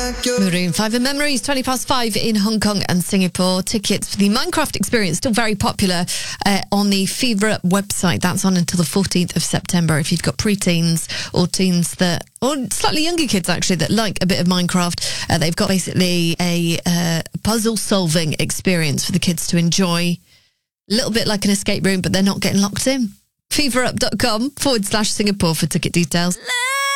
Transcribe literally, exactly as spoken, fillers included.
Maroon five and Memories, twenty past five in Hong Kong and Singapore. Tickets for the Minecraft experience, still very popular uh, on the Fever Up website. That's on until the fourteenth of September. If you've got preteens or teens that, or slightly younger kids actually, that like a bit of Minecraft, uh, they've got basically a uh, puzzle-solving experience for the kids to enjoy. A little bit like an escape room, but they're not getting locked in. feverup.com forward slash Singapore for ticket details.